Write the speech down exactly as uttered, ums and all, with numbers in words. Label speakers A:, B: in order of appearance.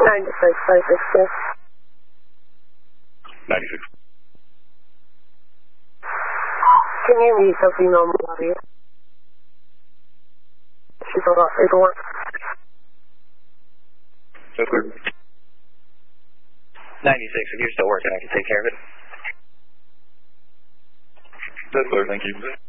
A: ninety-six, five six two.
B: ninety-six.
A: Can you meet the female body? She filled out paperwork.
B: So clear.
C: ninety-six, if you're still working, I can take care of it.
B: That's clear, thank you.